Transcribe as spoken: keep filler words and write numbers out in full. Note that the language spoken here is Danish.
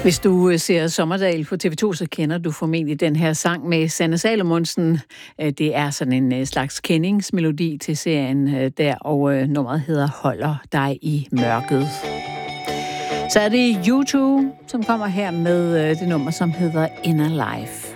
Hvis du øh, ser Sommerdal på T V to, så kender du formentlig den her sang med Sanne Salomonsen. Øh, Det er sådan en øh, slags kendingsmelodi til serien øh, der, og øh, nummeret hedder Holder dig i mørket. Så er det U to, som kommer her med øh, det nummer, som hedder Inner Life.